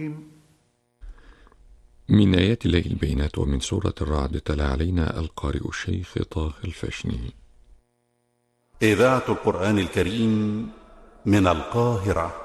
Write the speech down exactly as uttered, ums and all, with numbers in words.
من آيات الله البينات ومن سورة الرعد تلا علينا القارئ الشيخ طه الفاشني. إذاعة القرآن الكريم من القاهرة.